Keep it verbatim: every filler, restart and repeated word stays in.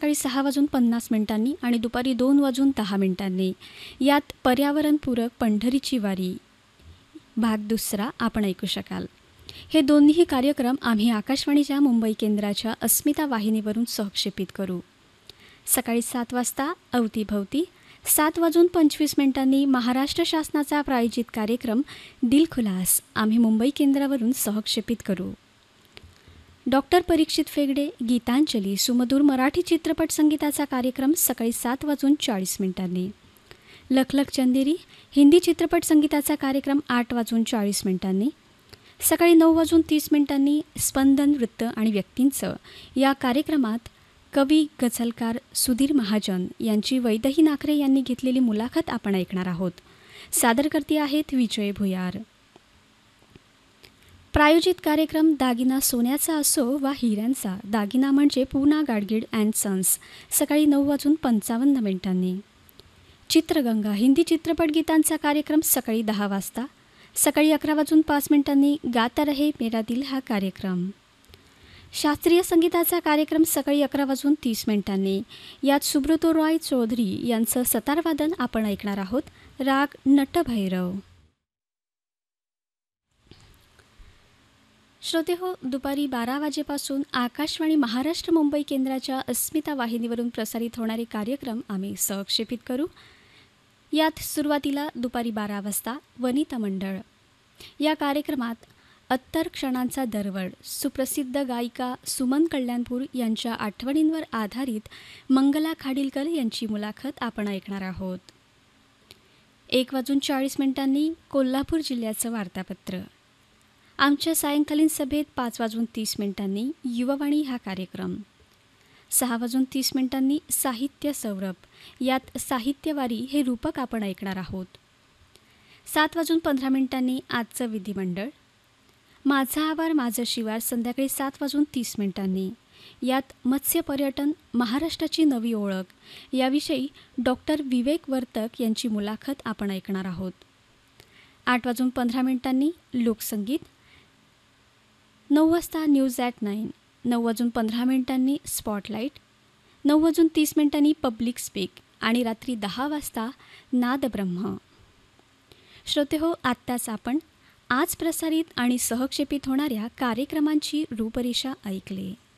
सकाळी सहा वाजून पन्नास मिनिटांनी आणि दुपारी दोन वाजून दहा मिनिटांनी. यात पर्यावरणपूरक पंढरीची वारी भाग दुसरा आपण ऐकू शकाल. हे दोन्ही कार्यक्रम आम्ही आकाशवाणीच्या मुंबई केंद्राच्या अस्मिता वाहिनीवरून सहक्षेपित करू. सकाळी सात वाजता अवतीभवती, सात वाजून पंचवीस मिनिटांनी महाराष्ट्र शासनाचा प्रायोजित कार्यक्रम दिलखुलास आम्ही मुंबई केंद्रावरून सहक्षेपित करू. डॉक्टर परीक्षित फेगडे गीतांजली सुमधुर मराठी चित्रपट संगीताचा कार्यक्रम सकाळी सात वाजून चाळीस मिनिटांनी. लखलख चंदेरी हिंदी चित्रपट संगीताचा कार्यक्रम आठ वाजून चाळीस मिनिटांनी. सकाळी नऊ वाजून तीस मिनिटांनी स्पंदन वृत्त आणि व्यक्तींचं या कार्यक्रमात कवी गझलकार सुधीर महाजन यांची वैदही नाखरे यांनी घेतलेली मुलाखत आपण ऐकणार आहोत. सादरकर्ते आहेत विजय भुयार. प्रायोजित कार्यक्रम दागिना सोन्याचा असो वा हिऱ्यांचा, दागिना म्हणजे पूना गाडगीळ अँड सन्स सकाळी नऊ वाजून पंचावन्न मिनिटांनी. चित्रगंगा हिंदी चित्रपट गीतांचा कार्यक्रम सकाळी दहा वाजता. सकाळी अकरा वाजून पाच मिनिटांनी गाता रहे मेरा दिल हा कार्यक्रम. शास्त्रीय संगीताचा कार्यक्रम सकाळी अकरा वाजून तीस मिनिटांनी. यात सुब्रतो रॉय चौधरी यांचं सतारवादन आपण ऐकणार आहोत. राग नटभैरव. श्रोते हो, दुपारी बारा वाजेपासून आकाशवाणी महाराष्ट्र मुंबई केंद्राच्या अस्मिता वाहिनीवरून प्रसारित होणारे कार्यक्रम आम्ही सहक्षेपित करू. यात सुरुवातीला दुपारी बारा वाजता वनिता मंडळ या कार्यक्रमात अत्तर क्षणांचा दरवळ सुप्रसिद्ध गायिका सुमन कल्याणपूर यांच्या आठवणींवर आधारित मंगला खाडीलकर यांची मुलाखत आपण ऐकणार आहोत. एक वाजून चाळीस मिनिटांनी कोल्हापूर जिल्ह्याचं वार्तापत्र. आमच्या सायंकालीन सभेत पाच वाजून तीस मिनिटांनी युववाणी हा कार्यक्रम. सहा वाजून तीस मिनिटांनी साहित्य सौरभ यात साहित्यवारी हे रूपक आपण ऐकणार आहोत. सात वाजून पंधरा मिनिटांनी आजचं विधिमंडळ. माझा आवार माझं शिवार संध्याकाळी सात वाजून तीस मिनिटांनी. यात मत्स्य पर्यटन महाराष्ट्राची नवी ओळख याविषयी डॉक्टर विवेक वर्तक यांची मुलाखत आपण ऐकणार आहोत. आठ वाजून पंधरा मिनिटांनी लोकसंगीत. नऊ वाजता न्यूज ॲट नाईन. नऊ वाजून पंधरा मिनिटांनी स्पॉटलाईट. नऊ वाजून तीस मिनिटांनी पब्लिक स्पीक आणि रात्री दहा वाजता नादब्रह्म. श्रोते हो, आत्ताच आपण आज प्रसारित आणि सहक्षेपित होणाऱ्या कार्यक्रमांची रूपरेषा ऐकली.